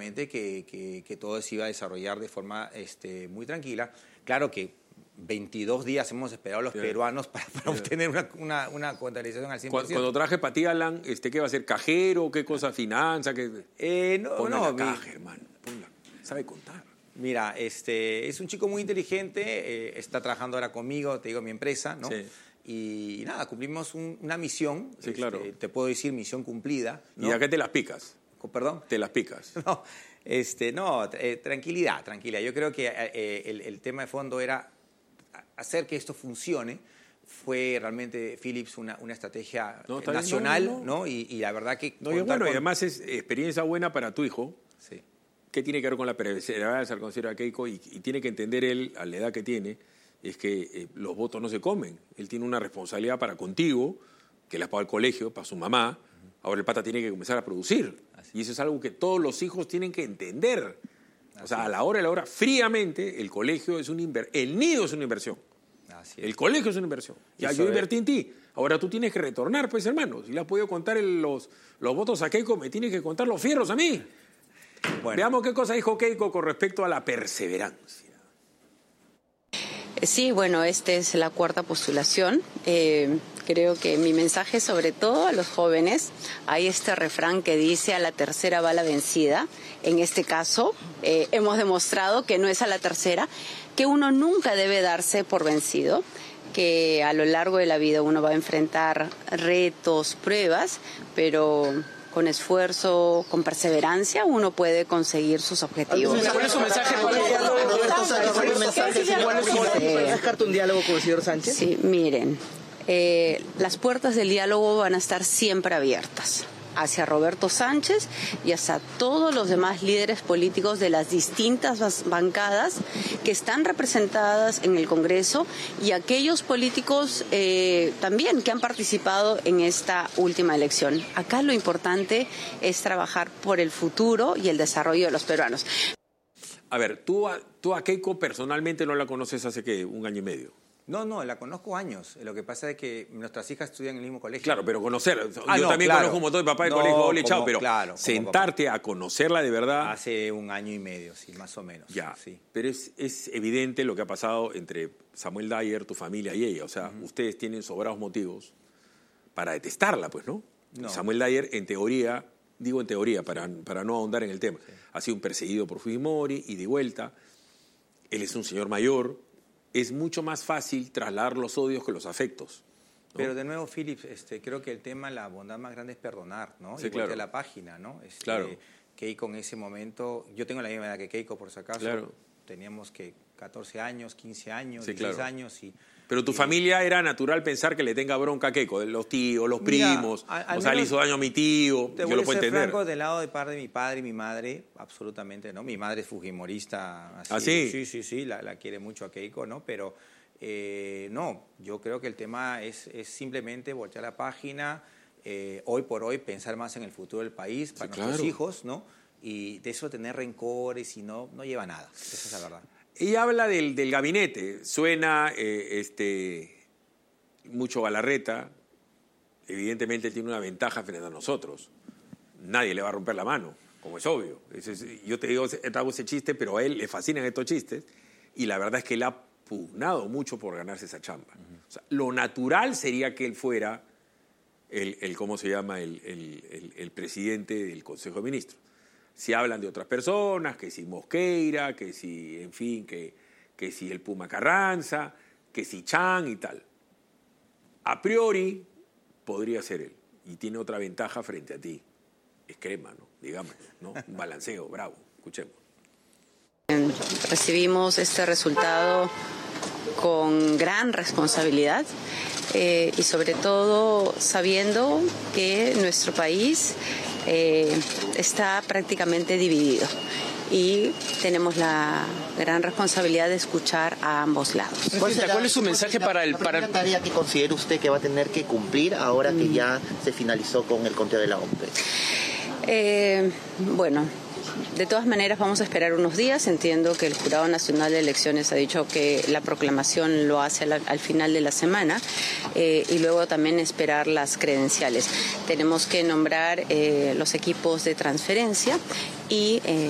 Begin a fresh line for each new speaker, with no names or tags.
obviamente que todo se iba a desarrollar de forma muy tranquila. Claro que 22 días hemos esperado los peruanos para obtener una contabilización al 100%.
Cuando traje para ti, Alan, ¿qué va a ser? ¿Cajero? ¿Qué cosa? ¿Finanza?
No,
caja, hermano. Sabe contar.
Mira, es un chico muy inteligente, está trabajando ahora conmigo, te digo, mi empresa, ¿no?
Sí.
Y nada, cumplimos una misión.
Sí, claro.
Te puedo decir misión cumplida, ¿no?
¿Y a qué te las picas?
¿Perdón?
Te las picas.
No, tranquilidad. Yo creo que el tema de fondo era hacer que esto funcione. Fue realmente, Philips, una estrategia nacional, ¿no? Y la verdad que...
No, y bueno, y además es experiencia buena para tu hijo.
Sí. ¿Qué
tiene que ver con la perseverancia, al considero a Keiko? Y tiene que entender él, a la edad que tiene, es que los votos no se comen. Él tiene una responsabilidad para contigo, que le has pagado al colegio, para su mamá. Ahora el pata tiene que comenzar a producir. Y eso es algo que todos los hijos tienen que entender. O sea, a la hora, fríamente, el colegio es el nido es una inversión. El colegio es una inversión. Ya yo invertí en ti. Ahora tú tienes que retornar, pues, hermano. Si le has podido contar los votos a Keiko, me tienes que contar los fierros a mí. Bueno. Veamos qué cosa dijo Keiko con respecto a la perseverancia.
Sí, bueno, esta es la cuarta postulación. Creo que mi mensaje, sobre todo a los jóvenes, hay este refrán que dice: a la tercera va la vencida. En este caso, hemos demostrado que no es a la tercera, que uno nunca debe darse por vencido, que a lo largo de la vida uno va a enfrentar retos, pruebas, pero con esfuerzo, con perseverancia, uno puede conseguir sus objetivos.
¿Cuál es su mensaje para Roberto Sánchez? ¿Descarta un diálogo con el señor Sánchez?
Sí, miren, las puertas del diálogo van a estar siempre abiertas hacia Roberto Sánchez y hacia todos los demás líderes políticos de las distintas bancadas que están representadas en el Congreso y aquellos políticos también que han participado en esta última elección. Acá lo importante es trabajar por el futuro y el desarrollo de los peruanos.
A ver, tú a Keiko personalmente no la conoces hace, ¿qué? ¿Un año y medio?
No, la conozco años. Lo que pasa es que nuestras hijas estudian en el mismo colegio.
Claro, pero conocer. Yo también conozco un montón de papá de colegio, ole, chao, pero sentarte a conocerla de verdad.
Hace un año y medio, sí, más o menos.
Ya,
sí.
Pero es evidente lo que ha pasado entre Samuel Dyer, tu familia y ella. O sea, ustedes tienen sobrados motivos para detestarla, pues, ¿no? Samuel Dyer, en teoría, digo en teoría, para no ahondar en el tema, ha sido un perseguido por Fujimori y de vuelta. Él es un señor mayor. Es mucho más fácil trasladar los odios que los afectos, ¿no?
Pero de nuevo, Philips, creo que el tema, la bondad más grande es perdonar, ¿no?
Sí,
y
claro.
la página, ¿no?
Claro.
Keiko en ese momento, yo tengo la misma edad que Keiko, por si acaso.
Claro.
Teníamos que 14 años, 15 años,
sí,
16
claro.
años.
Pero tu familia era natural pensar que le tenga bronca a Keiko, los tíos, los primos, o sea, le hizo daño a mi tío, yo lo puedo entender.
Franco, del lado de parte de mi padre y mi madre, absolutamente, ¿no? Mi madre es fujimorista. Así,
¿Ah, sí?
Sí, la quiere mucho a Keiko, ¿no? Pero no, yo creo que el tema es simplemente voltear la página, hoy por hoy pensar más en el futuro del país, para nuestros hijos, ¿no? Y de eso tener rencores y no lleva a nada, esa es la verdad.
Y habla del gabinete, suena mucho Galarreta, evidentemente él tiene una ventaja frente a nosotros, nadie le va a romper la mano, como es obvio. Yo te digo, hago ese chiste, pero a él le fascinan estos chistes, y la verdad es que él ha pugnado mucho por ganarse esa chamba. O sea, lo natural sería que él fuera ¿cómo se llama?, el presidente del Consejo de Ministros. Si hablan de otras personas, que si Mosqueira, que si, en fin, que si el Puma Carranza, que si Chan y tal. A priori podría ser él. Y tiene otra ventaja frente a ti. Es crema, ¿no? Digamos, ¿no? Un balanceo, bravo. Escuchemos.
Recibimos este resultado con gran responsabilidad y sobre todo sabiendo que nuestro país está prácticamente dividido y tenemos la gran responsabilidad de escuchar a ambos lados.
¿Cuál es su mensaje para la tarea que considera usted que va a tener que cumplir ahora que ya se finalizó con el conteo de la OMP?
Bueno, de todas maneras vamos a esperar unos días. Entiendo que el Jurado Nacional de Elecciones ha dicho que la proclamación lo hace al final de la semana y luego también esperar las credenciales. Tenemos que nombrar los equipos de transferencia y